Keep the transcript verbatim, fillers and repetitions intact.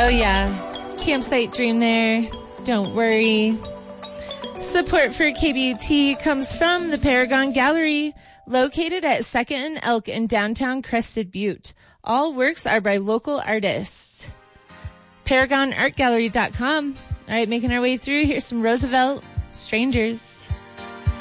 Oh, yeah. Campsite dream there. Don't worry. Support for K B U T comes from the Paragon Gallery, located at second and Elk in downtown Crested Butte. All works are by local artists. Paragon Art Gallery dot com. All right, making our way through. Here's some Roosevelt, Strangers.